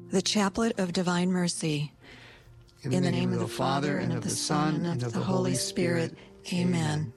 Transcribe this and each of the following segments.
The Chaplet of Divine Mercy. In the name of the Father, and of the Son, and of the Holy Spirit. Amen.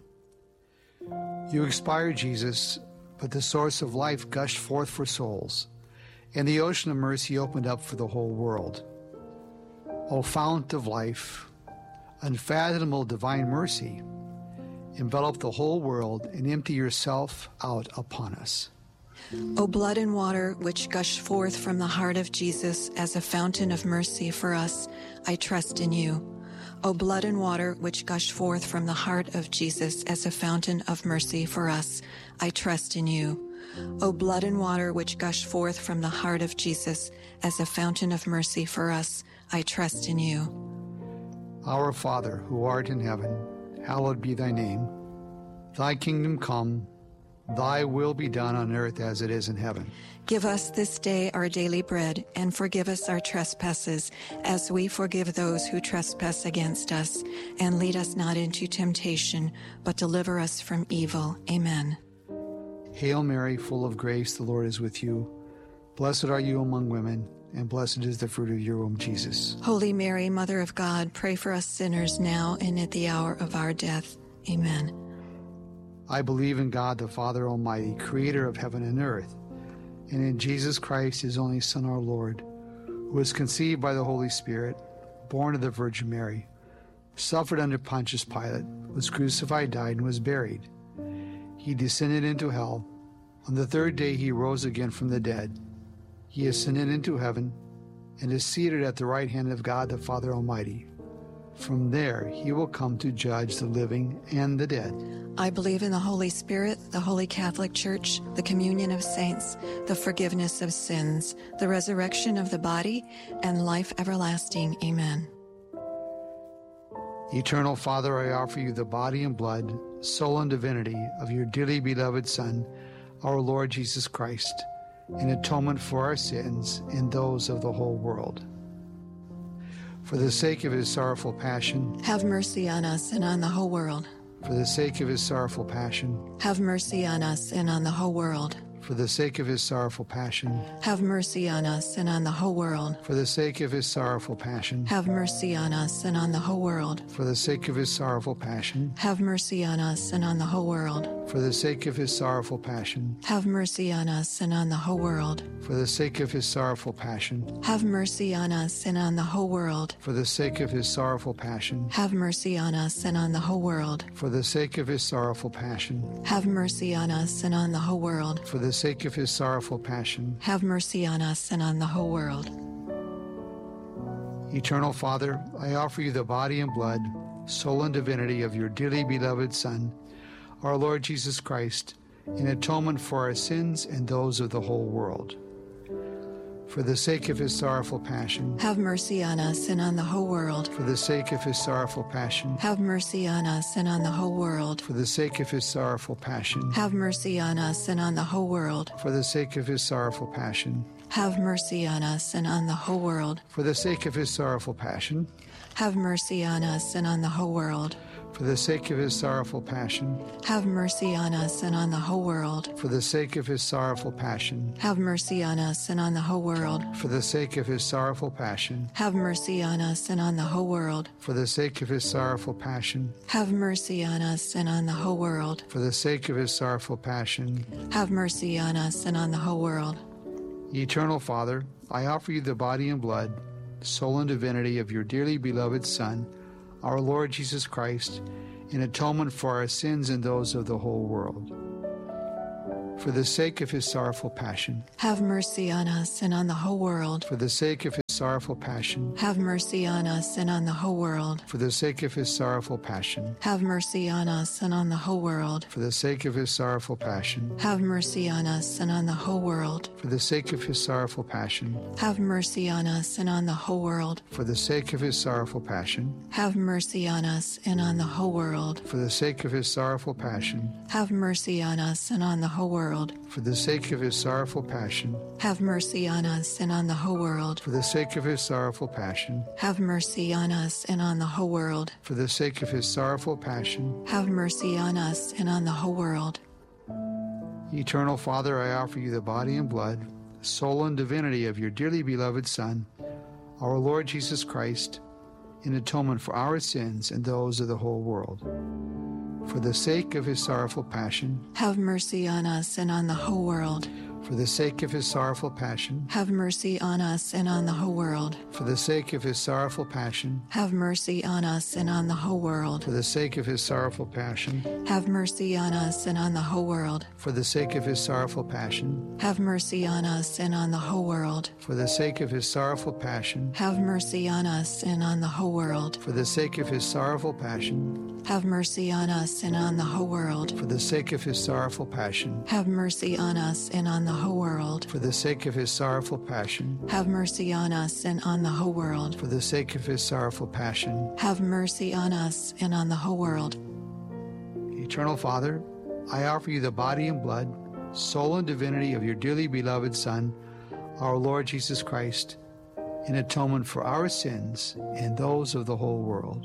You expired, Jesus, but the source of life gushed forth for souls, and the ocean of mercy opened up for the whole world. O fount of life, unfathomable divine mercy, envelop the whole world and empty yourself out upon us. O blood and water which gush forth from the heart of Jesus as a fountain of mercy for us, I trust in you. O blood and water which gush forth from the heart of Jesus as a fountain of mercy for us, I trust in you. O blood and water which gush forth from the heart of Jesus as a fountain of mercy for us, I trust in you. Our Father, who art in heaven, hallowed be thy name. Thy kingdom come, thy will be done on earth as it is in heaven. Give us this day our daily bread, and forgive us our trespasses, as we forgive those who trespass against us. And lead us not into temptation, but deliver us from evil. Amen. Hail Mary, full of grace, the Lord is with you. Blessed are you among women, and blessed is the fruit of your womb, Jesus. Holy Mary, Mother of God, pray for us sinners now and at the hour of our death. Amen. I believe in God, the Father Almighty, creator of heaven and earth, and in Jesus Christ, his only Son, our Lord, who was conceived by the Holy Spirit, born of the Virgin Mary, suffered under Pontius Pilate, was crucified, died, and was buried. He descended into hell. On the third day he rose again from the dead. He ascended into heaven and is seated at the right hand of God, the Father Almighty. From there he will come to judge the living and the dead. I believe in the Holy Spirit, the Holy Catholic Church, the communion of saints, the forgiveness of sins, the resurrection of the body, and life everlasting. Amen. Eternal Father, I offer you the body and blood, soul and divinity of your dearly beloved Son, our Lord Jesus Christ, in atonement for our sins and those of the whole world. For the sake of his sorrowful passion, have mercy on us and on the whole world. For the sake of his sorrowful passion, have mercy on us and on the whole world. For the sake of his sorrowful passion, have mercy on us and on the whole world. For the sake of his sorrowful passion, have mercy on us and on the whole world. For the sake of his sorrowful passion, have mercy on us and on the whole world. For the sake of his sorrowful passion, have mercy on us and on the whole world. For the sake of his sorrowful passion, have mercy on us and on the whole world. For the sake of his sorrowful passion, have mercy on us and on the whole world. For the sake of his sorrowful passion, have mercy on us and on the whole world. For the sake of his sorrowful passion, have mercy on us and on the whole world. Eternal Father, I offer you the body and blood, soul and divinity of your dearly beloved Son, our Lord Jesus Christ, in atonement for our sins and those of the whole world. For the sake of his sorrowful passion, have mercy on us and on the whole world. For the sake of his sorrowful passion, have mercy on us and on the whole world. For the sake of his sorrowful passion, have mercy on us and on the whole world. For the sake of his sorrowful passion, have mercy on us and on the whole world. For the sake of his sorrowful passion, have mercy on us and on the whole world. For the sake of his sorrowful passion, have mercy on us and on the whole world. For the sake of his sorrowful passion, have mercy on us and on the whole world. For the sake of his sorrowful passion, have mercy on us and on the whole world. For the sake of his sorrowful passion, have mercy on us and on the whole world. For the sake of his sorrowful passion, have mercy on us and on the whole world. Eternal Father, I offer you the body and blood, soul and divinity of your dearly beloved Son, our Lord Jesus Christ, in atonement for our sins and those of the whole world. For the sake of his sorrowful passion, have mercy on us and on the whole world. For the sake of his sorrowful passion, have mercy on us and on the whole world. For the sake of his sorrowful passion, have mercy on us and on the whole world. For the sake of his sorrowful passion, have mercy on us and on the whole world. For the sake of his sorrowful passion, have mercy on us and on the whole world. For the sake of his sorrowful passion, have mercy on us and on the whole world. For the sake of his sorrowful passion, have mercy on us and on the whole world. For the sake of his sorrowful passion, have mercy on us and on the whole world. For the sake of his sorrowful passion, have mercy on us and on the whole world. For the sake of his sorrowful passion, have mercy on us and on the whole world. Eternal Father, I offer you the body and blood, soul, and divinity of your dearly beloved Son, our Lord Jesus Christ, in atonement for our sins and those of the whole world. For the sake of his sorrowful passion, have mercy on us and on the whole world. For the sake of his sorrowful passion, have mercy on us and on the whole world. For the sake of his sorrowful passion, have mercy on us and on the whole world. For the sake of his sorrowful passion, have mercy on us and on the whole world. For the sake of his sorrowful passion, have mercy on us and on the whole world. For the sake of his sorrowful passion, have mercy on us and on the whole world. For the sake of his sorrowful passion, have mercy on us and on the whole world. For the sake of his sorrowful passion, have mercy on us and on the whole world. For the sake of his sorrowful passion, have mercy on us and on the whole world. For the sake of his sorrowful passion, have mercy on us and on the whole world. Eternal Father, I offer you the body and blood, soul and divinity of your dearly beloved Son, our Lord Jesus Christ, in atonement for our sins and those of the whole world.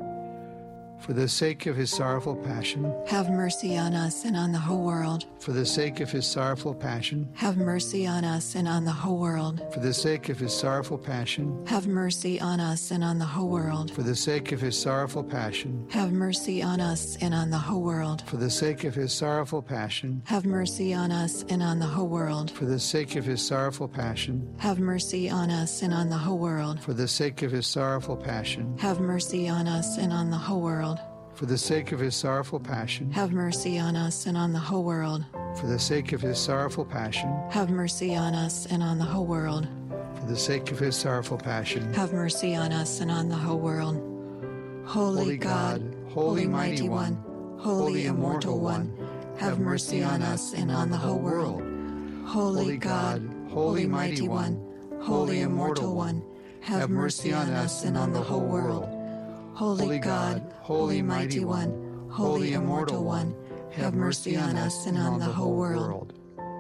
For the sake of his sorrowful passion, have mercy on us and on the whole world. For the sake of his sorrowful passion, have mercy on us and on the whole world. For the sake of his sorrowful passion, have mercy on us and on the whole world. For the sake of his sorrowful passion, have mercy on us and on the whole world. For the sake of his sorrowful passion, have mercy on us and on the whole world. For the sake of his sorrowful passion, have mercy on us and on the whole world. For the sake of his sorrowful passion, have mercy on us and on the whole world. For the sake of his sorrowful passion, have mercy on us and on the whole world. For the sake of his sorrowful passion, have mercy on us and on the whole world. For the sake of his sorrowful passion, have mercy on us and on the whole world. Holy God, Holy Mighty One, Holy Immortal One, have mercy on us and on the whole world. Holy God, Holy Mighty One, Holy Immortal One, have mercy on us and on the whole world. Holy God, Holy Mighty One, Holy Immortal One, have mercy on us and on the whole world.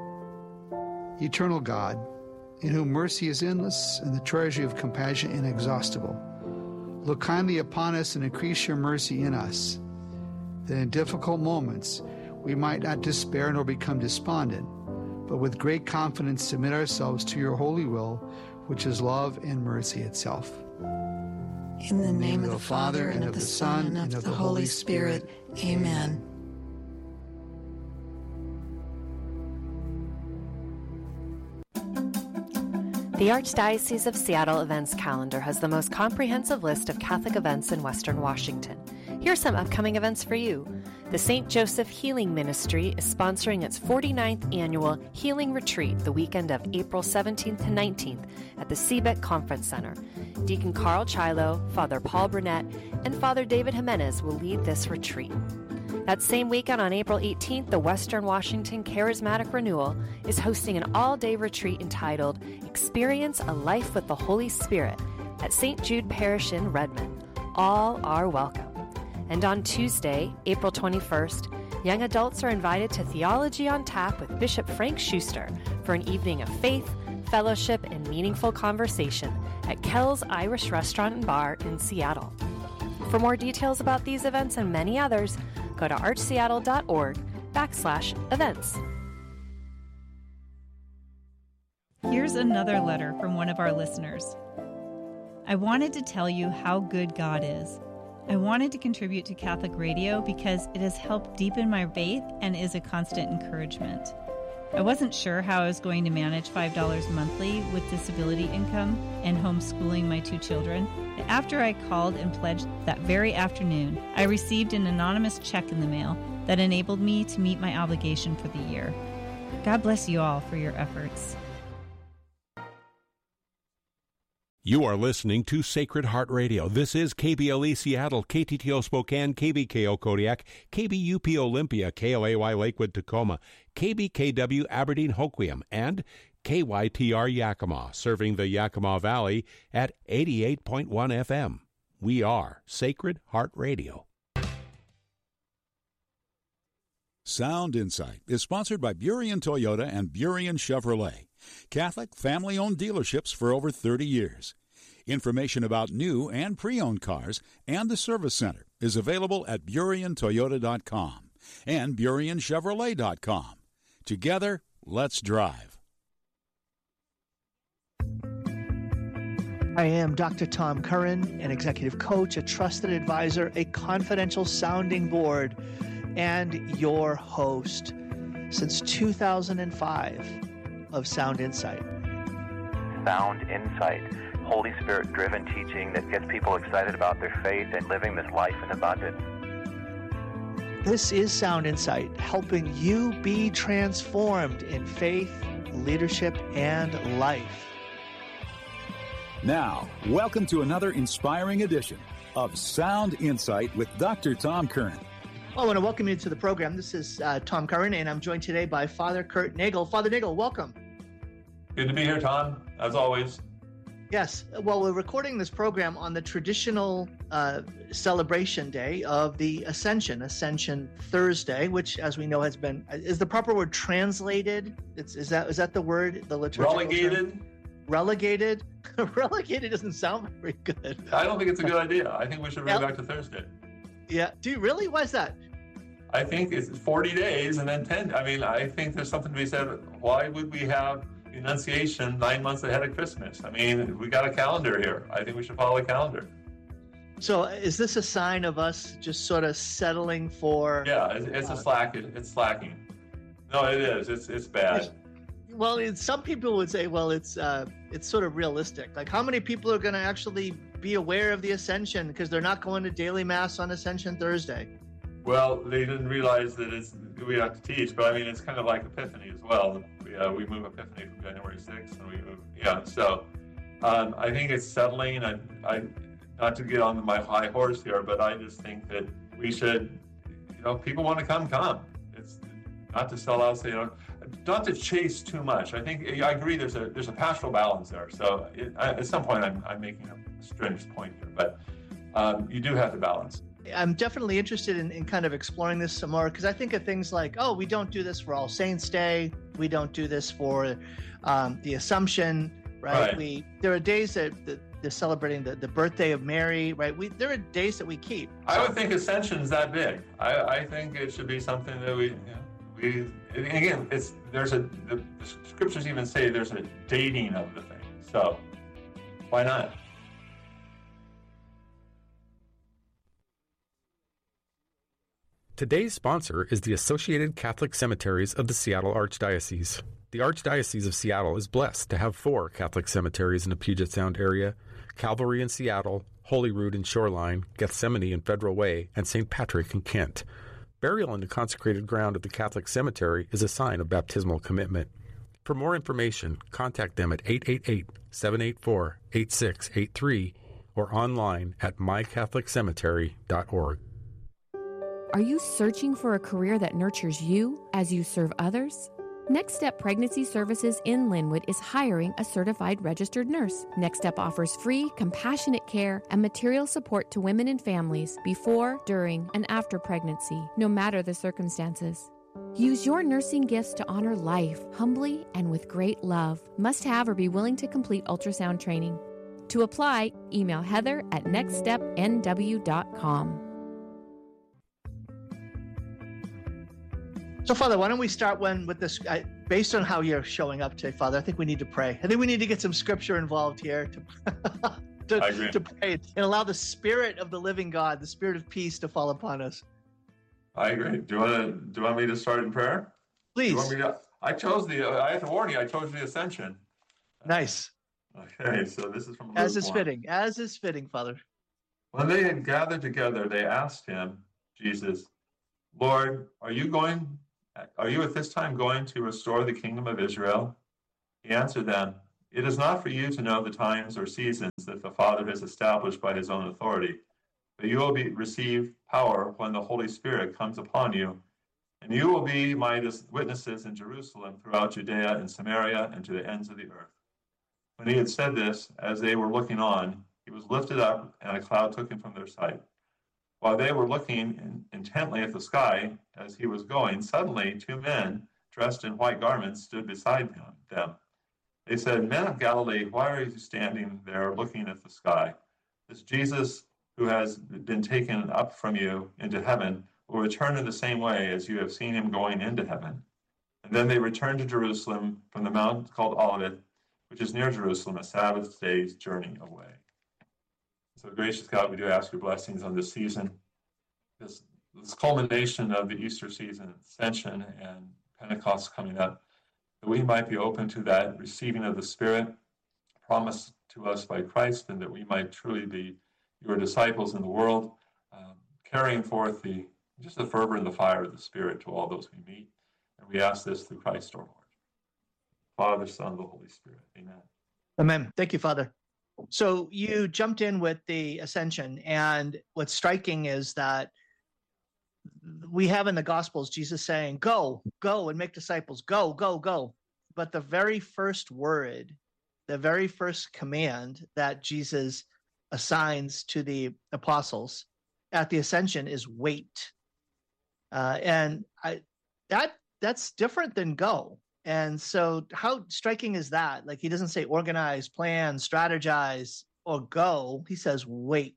Eternal God, in whom mercy is endless and the treasury of compassion inexhaustible, look kindly upon us and increase your mercy in us, that in difficult moments we might not despair nor become despondent, but with great confidence submit ourselves to your holy will, which is love and mercy itself. In the name of the Father, and of the Son, and of the Holy Spirit. Amen. The Archdiocese of Seattle events calendar has the most comprehensive list of Catholic events in Western Washington. Here are some upcoming events for you. The St. Joseph Healing Ministry is sponsoring its 49th annual Healing Retreat the weekend of April 17th to 19th at the Seebeck Conference Center. Deacon Carl Chilo, Father Paul Burnett, and Father David Jimenez will lead this retreat. That same weekend on April 18th, the Western Washington Charismatic Renewal is hosting an all-day retreat entitled Experience a Life with the Holy Spirit at St. Jude Parish in Redmond. All are welcome. And on Tuesday, April 21st, young adults are invited to Theology on Tap with Bishop Frank Schuster for an evening of faith, fellowship, and meaningful conversation at Kel's Irish Restaurant and Bar in Seattle. For more details about these events and many others, go to archseattle.org/events. Here's another letter from one of our listeners. I wanted to tell you how good God is. I wanted to contribute to Catholic Radio because it has helped deepen my faith and is a constant encouragement. I wasn't sure how I was going to manage $5 monthly with disability income and homeschooling my 2 children. After I called and pledged that very afternoon, I received an anonymous check in the mail that enabled me to meet my obligation for the year. God bless you all for your efforts. You are listening to Sacred Heart Radio. This is KBLE Seattle, KTTO Spokane, KBKO Kodiak, KBUP Olympia, KLAY Lakewood Tacoma, KBKW Aberdeen Hoquiam, and KYTR Yakima, serving the Yakima Valley at 88.1 FM. We are Sacred Heart Radio. Sound Insight is sponsored by Burien Toyota and Burien Chevrolet, Catholic family-owned dealerships for over 30 years. Information about new and pre-owned cars and the service center is available at BurienToyota.com and BurienChevrolet.com. Together, let's drive. I am Dr. Tom Curran, an executive coach, a trusted advisor, a confidential sounding board, and your host since 2005 of Sound Insight. Sound Insight, Holy Spirit-driven teaching that gets people excited about their faith and living this life in abundance. This is Sound Insight, helping you be transformed in faith, leadership, and life. Now, welcome to another inspiring edition of Sound Insight with Dr. Tom Curran. I want to welcome you to the program. This is Tom Curran, and I'm joined today by Father Kurt Nagel. Father Nagel, welcome. Good to be here, Tom, as always. Yes. Well, we're recording this program on the traditional celebration day of the Ascension Thursday, which, as we know, has been, is the proper word translated? Is that the word? The liturgical term? Relegated? Relegated doesn't sound very good. I don't think it's a good idea. I think we should bring it back to Thursday. Yeah. Do you really? Why is that? I think it's 40 days and then 10. I mean, I think there's something to be said. Why would we have Annunciation 9 months ahead of Christmas? I mean, we got a calendar here. I think we should follow a calendar. So is this a sign of us just sort of settling for... Yeah, it's slacking. No, it is. It's bad. Well, some people would say, well, it's sort of realistic. Like, how many people are going to actually be aware of the Ascension because they're not going to daily Mass on Ascension Thursday? Well, they didn't realize that we have to teach, but I mean, it's kind of like Epiphany as well. We move Epiphany from January 6th, and we move, So I think it's settling. I not to get on my high horse here, but I just think that we should, people want to come. It's not to sell out, not to chase too much. I agree. There's a pastoral balance there. So at some point, I'm making a strenuous point here, but you do have to balance. I'm definitely interested in kind of exploring this some more, because I think of things like, we don't do this for All Saints Day. We don't do this for the Assumption, right? There are days that they're celebrating the birthday of Mary, right? There are days that we keep. I would think Ascension's that big. I think it should be something that we again, the scriptures even say there's a dating of the thing. So why not? Today's sponsor is the Associated Catholic Cemeteries of the Seattle Archdiocese. The Archdiocese of Seattle is blessed to have 4 Catholic cemeteries in the Puget Sound area: Calvary in Seattle, Holyrood in Shoreline, Gethsemane in Federal Way, and St. Patrick in Kent. Burial in the consecrated ground of the Catholic cemetery is a sign of baptismal commitment. For more information, contact them at 888-784-8683 or online at mycatholiccemetery.org. Are you searching for a career that nurtures you as you serve others? Next Step Pregnancy Services in Linwood is hiring a certified registered nurse. Next Step offers free, compassionate care and material support to women and families before, during, and after pregnancy, no matter the circumstances. Use your nursing gifts to honor life humbly and with great love. Must have or be willing to complete ultrasound training. To apply, email heather@nextstepnw.com. So, Father, why don't we start with this? Based on how you're showing up today, Father, I think we need to pray. I think we need to get some scripture involved here to pray and allow the Spirit of the living God, the Spirit of peace, to fall upon us. I agree. Do you want me to start in prayer? Please. I have to warn you, I chose the Ascension. Nice. Okay, so this is from Luke As is 1. fitting, Father. When they had gathered together, they asked him, Jesus, Lord, are you at this time going to restore the kingdom of Israel? He answered them, it is not for you to know the times or seasons that the Father has established by his own authority, but you will receive power when the Holy Spirit comes upon you, and you will be my witnesses in Jerusalem, throughout Judea and Samaria, and to the ends of the earth. When he had said this, as they were looking on, he was lifted up, and a cloud took him from their sight. While they were looking intently at the sky as he was going, suddenly 2 men dressed in white garments stood beside them. They said, Men of Galilee, why are you standing there looking at the sky? This Jesus who has been taken up from you into heaven will return in the same way as you have seen him going into heaven. And then they returned to Jerusalem from the mount called Olivet, which is near Jerusalem, a Sabbath day's journey away. So, gracious God, we do ask your blessings on this season, this culmination of the Easter season, Ascension, and Pentecost coming up, that we might be open to that receiving of the Spirit promised to us by Christ, and that we might truly be your disciples in the world, carrying forth the fervor and the fire of the Spirit to all those we meet. And we ask this through Christ our Lord. Father, Son, the Holy Spirit. Amen. Amen. Thank you, Father. So you jumped in with the Ascension, and what's striking is that we have in the Gospels Jesus saying, go, go and make disciples, go, go, go. But the very first word, the very first command that Jesus assigns to the apostles at the Ascension is wait. That's different than go. And so how striking is that? Like, he doesn't say organize, plan, strategize, or go. He says wait.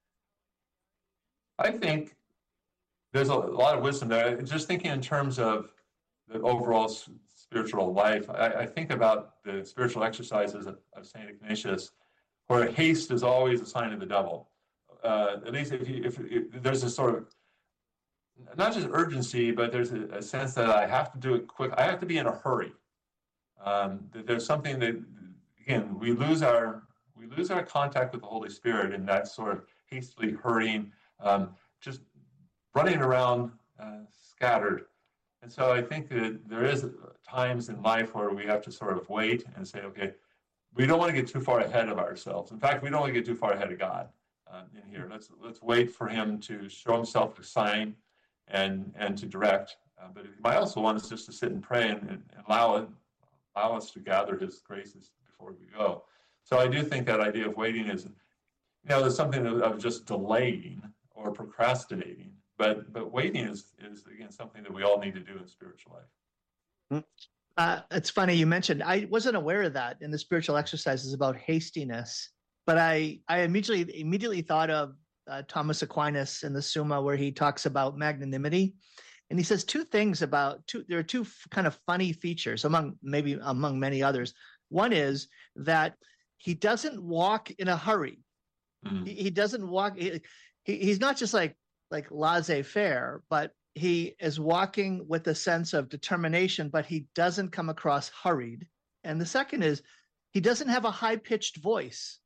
I think there's a lot of wisdom there. Just thinking in terms of the overall spiritual life, I think about the spiritual exercises of St. Ignatius, where haste is always a sign of the devil. At least if there's a sort of, not just urgency, but there's a sense that I have to do it quick. I have to be in a hurry. There's something that, again, we lose our contact with the Holy Spirit in that sort of hastily hurrying, just running around scattered. And so I think that there is times in life where we have to sort of wait and say, okay, we don't want to get too far ahead of ourselves. In fact, we don't want to get too far ahead of God in here. Let's wait for him to show himself a sign and to direct. But he might also want us just to sit and pray and allow us to gather his graces before we go. So I do think that idea of waiting is, there's something of just delaying or procrastinating. But waiting is again something that we all need to do in spiritual life. It's funny you mentioned. I wasn't aware of that in the spiritual exercises about hastiness, but I immediately thought of Thomas Aquinas in the Summa, where he talks about magnanimity, and he says there are two kind of funny features among many others. One is that he doesn't walk in a hurry. He doesn't walk. He's not just like laissez-faire, but he is walking with a sense of determination, but he doesn't come across hurried. And the second is he doesn't have a high-pitched voice.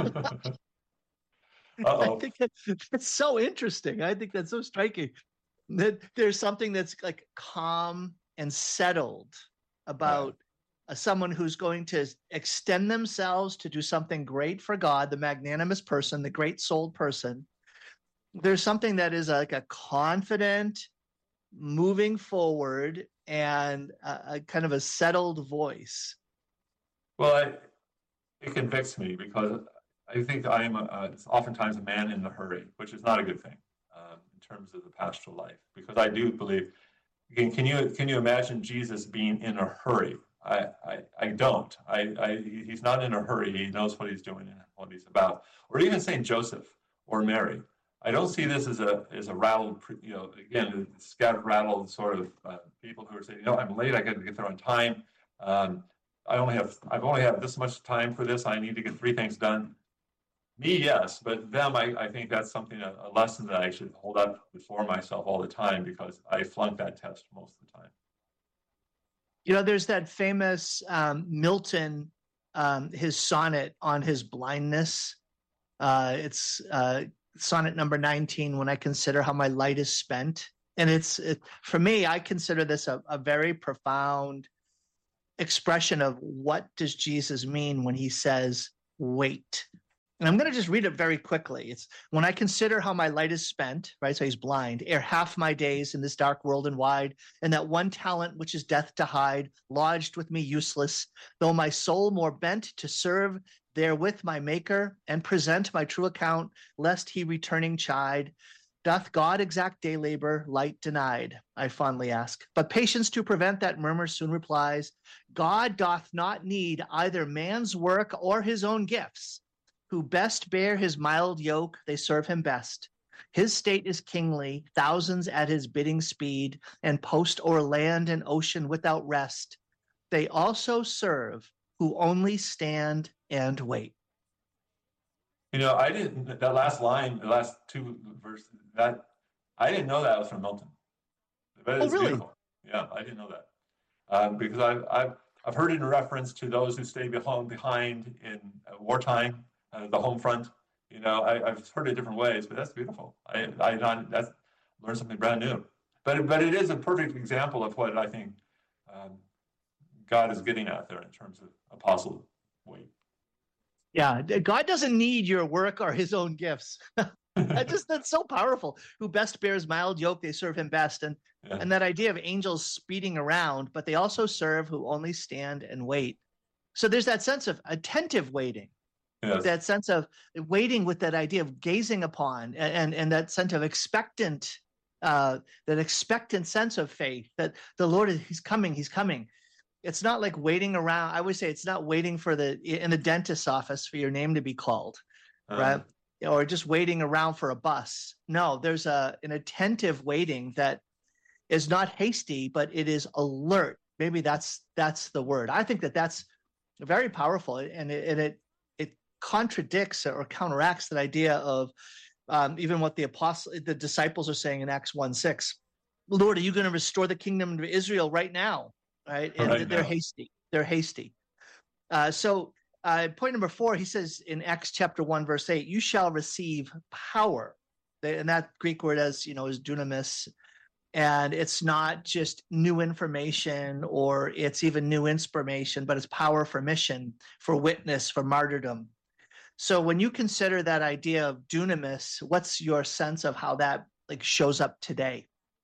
I think that's so interesting. I think that's so striking that there's something that's like calm and settled about someone who's going to extend themselves to do something great for God, the magnanimous person, the great-souled person. There's something that is like a confident, moving forward, and a kind of a settled voice. Well, it convicts me because I think I am oftentimes a man in a hurry, which is not a good thing in terms of the pastoral life. Because I do believe, again, can you imagine Jesus being in a hurry? I don't. He's not in a hurry. He knows what he's doing and what he's about. Or even St. Joseph or Mary. I don't see this as a rattled, again, scattered, rattled sort of people who are saying, I'm late. I got to get there on time. I've only have this much time for this. I need to get 3 things done. Me, yes, but them, I think that's something, a lesson that I should hold up before myself all the time, because I flunk that test most of the time. There's that famous Milton, his sonnet on his blindness. It's sonnet number 19, when I consider how my light is spent. And for me, I consider this a very profound expression of what does Jesus mean when he says, wait. And I'm going to just read it very quickly. It's, when I consider how my light is spent, right? So he's blind, ere half my days in this dark world and wide, and that one talent which is death to hide, lodged with me useless, though my soul more bent to serve therewith my maker, and present my true account, lest he returning chide. Doth God exact day labor, light denied? I fondly ask. But patience to prevent that murmur soon replies, God doth not need either man's work or his own gifts. Who best bear his mild yoke, they serve him best. His state is kingly, thousands at his bidding speed, and post o'er land and ocean without rest. They also serve who only stand and wait. I didn't, that last line, the last two verses, that I didn't know that was from Milton. But it's really? Beautiful. Yeah, I didn't know that. Because I've heard it in reference to those who stay behind in wartime, the home front. I've heard it different ways, but that's beautiful. I learned something brand new. But it is a perfect example of what I think God is getting at there in terms of apostle weight. Yeah, God doesn't need your work or his own gifts. That's so powerful. Who best bears mild yoke, they serve him best. And that idea of angels speeding around, but they also serve who only stand and wait. So there's that sense of attentive waiting. Yes. That sense of waiting with that idea of gazing upon and that sense of expectant, that expectant sense of faith that the Lord, he's coming. It's not like waiting around. I would say it's not waiting in the dentist's office for your name to be called, right? Or just waiting around for a bus. No, there's an attentive waiting that is not hasty, but it is alert. Maybe that's the word. I think that's very powerful, and it contradicts or counteracts that idea of even what the disciples are saying in Acts 1:6. Lord, are you going to restore the kingdom to Israel right now? Right? And they're hasty. They're hasty. So point number 4, he says in Acts chapter 1, verse 8, you shall receive power. And that Greek word is dunamis. And it's not just new information or it's even new inspiration, but it's power for mission, for witness, for martyrdom. So when you consider that idea of dunamis, what's your sense of how that shows up today?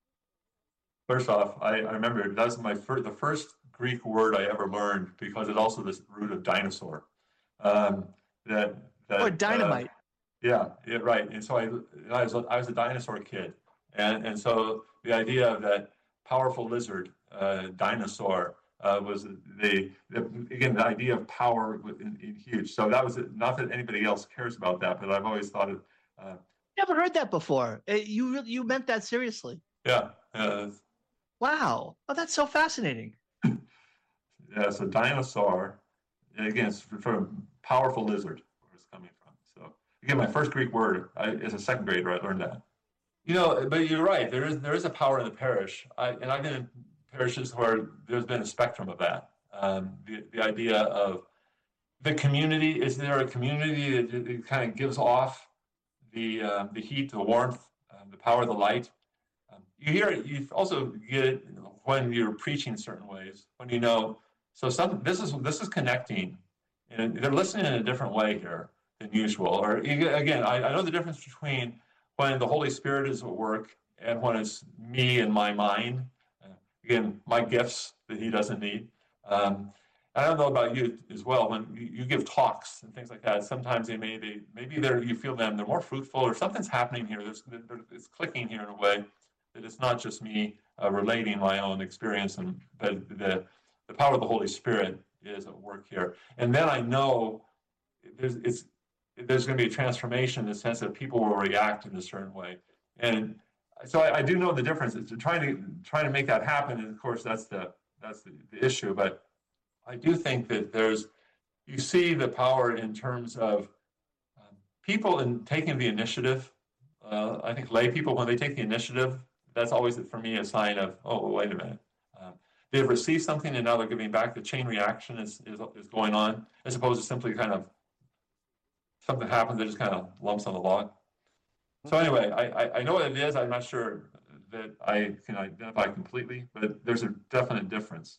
First off, I remember that's the first Greek word I ever learned, because it's also this root of dinosaur. Or dynamite. Right. And so I was a dinosaur kid, and so the idea of that powerful lizard, dinosaur, was the idea of power in huge. So that was not that anybody else cares about that, but I've always thought it. Never heard that before. You meant that seriously? Yeah. Wow. Oh, that's so fascinating. Yeah, so dinosaur, again, it's from powerful lizard, where it's coming from. So again, my first Greek word, as a second grader, I learned that. But you're right. There is a power in the parish, and I've been in parishes where there's been a spectrum of that. The idea of the community. Is there a community that kind of gives off the heat, the warmth, the power of the light? You hear it. You also get it when you're preaching certain ways. When so this is connecting, and they're listening in a different way here than usual. Or again, I know the difference between when the Holy Spirit is at work and when it's me and my mind. Again, my gifts that he doesn't need. I don't know about you as well. When you give talks and things like that, sometimes maybe you feel them, they're more fruitful, or something's happening here. It's clicking here in a way that it's not just me relating my own experience, but the power of the Holy Spirit is at work here. And then I know there's going to be a transformation in the sense that people will react in a certain way. And so I do know the difference. It's trying to make that happen, and of course that's the issue. But I do think that you see the power in terms of people in taking the initiative. I think lay people, when they take the initiative, that's always for me a sign of, oh, wait a minute. They've received something and now they're giving back. The chain reaction is going on, as opposed to simply kind of something happens that just kind of lumps on the log. So anyway, I know what it is. I'm not sure that I can identify completely, but there's a definite difference.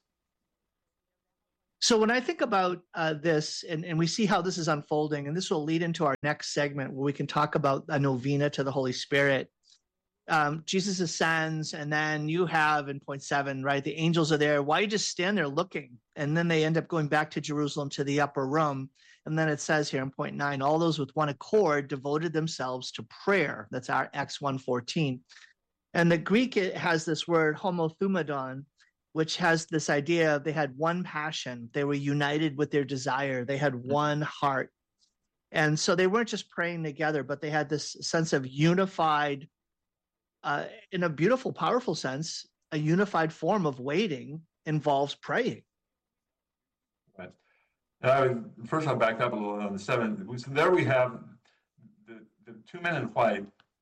So when I think about this, and we see how this is unfolding, and this will lead into our next segment where we can talk about a novena to the Holy Spirit. Jesus ascends, and then you have in point 7, right? The angels are there. Why you just stand there looking? And then they end up going back to Jerusalem to the upper room. And then it says here in point 9, all those with one accord devoted themselves to prayer. That's our Acts 1:14. And the Greek, it has this word homothumadon, which has this idea of they had one passion. They were united with their desire. They had one heart. And so they weren't just praying together, but they had this sense of unified, in a beautiful, powerful sense, a unified form of waiting involves praying. Right. First, I'll back up a little on the 7. So there we have the 2 men in white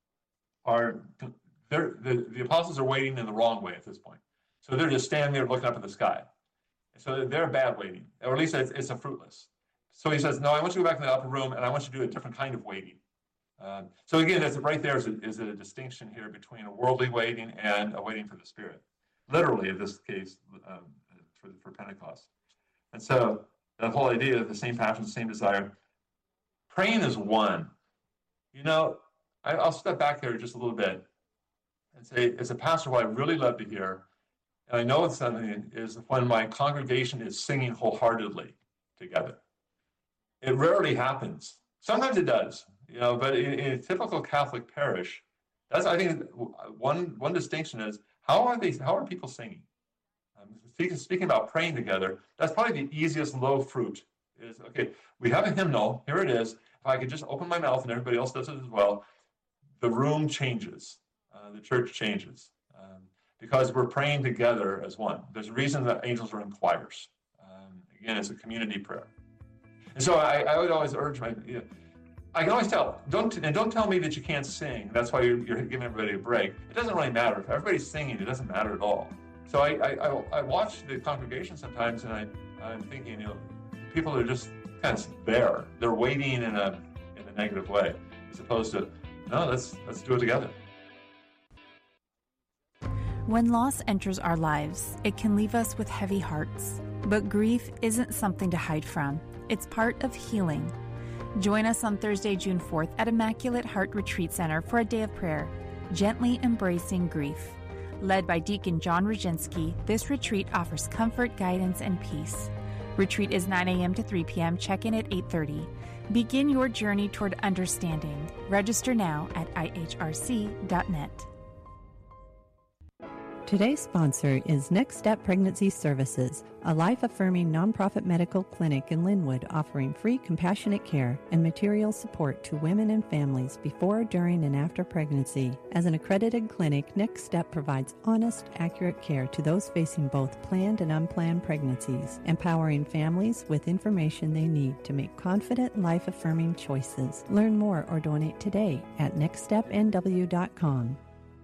the apostles are waiting in the wrong way at this point. So they're just standing there looking up at the sky. So they're bad waiting, or at least it's a fruitless. So he says, no, I want you to go back to the upper room, and I want you to do a different kind of waiting. So again, that's right there is a distinction here between a worldly waiting and a waiting for the Spirit. Literally, in this case, for Pentecost. And so that whole idea of the same passion, the same desire, praying is one. I'll step back there just a little bit and say, as a pastor, what I really love to hear, and I know it's something, is when my congregation is singing wholeheartedly together. It rarely happens. Sometimes it does, but in a typical Catholic parish, that's, I think, one distinction is, how are people singing? Speaking about praying together, that's probably the easiest low fruit is, okay, we have a hymnal, here it is. If I could just open my mouth and everybody else does it as well, the room changes, the church changes, because we're praying together as one. There's a reason that angels are in choirs. Again, it's a community prayer. And so I would always urge I can always tell, don't tell me that you can't sing. That's why you're giving everybody a break. It doesn't really matter. If everybody's singing, it doesn't matter at all. So I watch the congregation sometimes, and I'm thinking, people are just kind of there. They're waiting in a negative way, as opposed to, no, let's do it together. When loss enters our lives, it can leave us with heavy hearts. But grief isn't something to hide from. It's part of healing. Join us on Thursday, June 4th at Immaculate Heart Retreat Center for a day of prayer, Gently Embracing Grief. Led by Deacon John Roginski, this retreat offers comfort, guidance, and peace. Retreat is 9 a.m. to 3 p.m., check-in at 8:30. Begin your journey toward understanding. Register now at ihrc.net. Today's sponsor is Next Step Pregnancy Services, a life-affirming nonprofit medical clinic in Linwood offering free compassionate care and material support to women and families before, during, and after pregnancy. As an accredited clinic, Next Step provides honest, accurate care to those facing both planned and unplanned pregnancies, empowering families with information they need to make confident, life-affirming choices. Learn more or donate today at nextstepnw.com.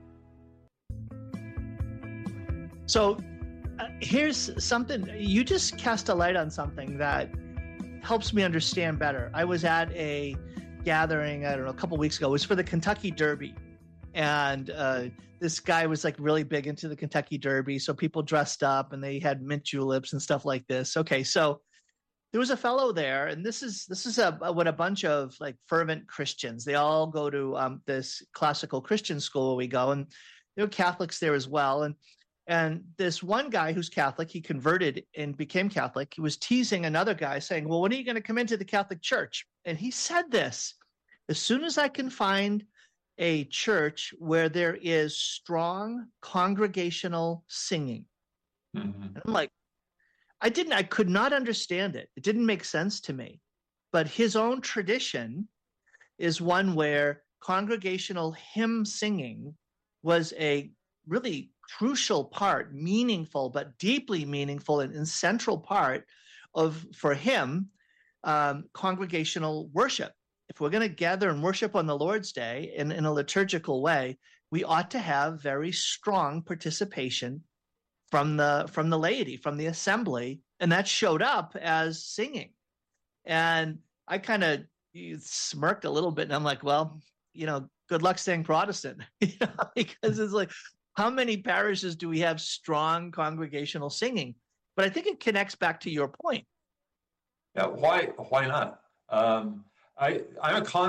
So here's something, you just cast a light on something that helps me understand better. I was at a gathering, a couple weeks ago. It was for the Kentucky Derby. And this guy was like really big into the Kentucky Derby. So people dressed up and they had mint juleps and stuff like this. Okay, so there was a fellow there, and this is what a bunch of like fervent Christians, they all go to this classical Christian school where we go, and there were Catholics there as well. And this one guy who's Catholic, he converted and became Catholic. He was teasing another guy saying, well, when are you going to come into the Catholic Church? And he said this, as soon as I can find a church where there is strong congregational singing. Mm-hmm. And I'm like, I could not understand it. It didn't make sense to me. But his own tradition is one where congregational hymn singing was a really crucial part, meaningful, but deeply meaningful and central part of, for him, congregational worship. If we're going to gather and worship on the Lord's Day in a liturgical way, we ought to have very strong participation from the laity, from the assembly, and that showed up as singing. And I kind of smirked a little bit, and I'm like, well, good luck staying Protestant, because it's like, how many parishes do we have strong congregational singing? But I think it connects back to your point. Yeah, why not? I'm a